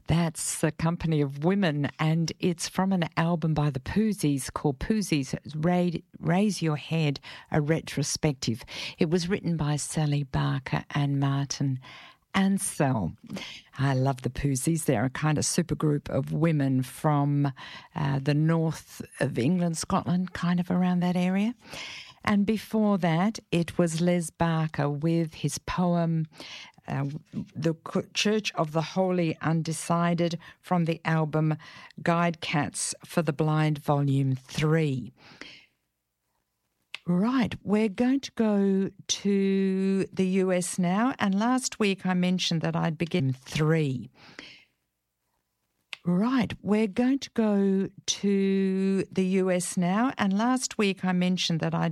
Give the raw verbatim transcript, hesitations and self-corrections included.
That's a company of women, and it's from an album by the Poozies called Poozies, Raise Your Head, a retrospective. It was written by Sally Barker and Martin Ansell. I love the Poozies. They're a kind of supergroup of women from uh, the north of England, Scotland, kind of around that area. And before that, it was Les Barker with his poem, uh, The Church of the Holy Undecided, from the album Guide Cats for the Blind, Volume three. Right, we're going to go to the U S now, and last week I mentioned that I'd begin three. Right, we're going to go to the U S now, and last week I mentioned that I'd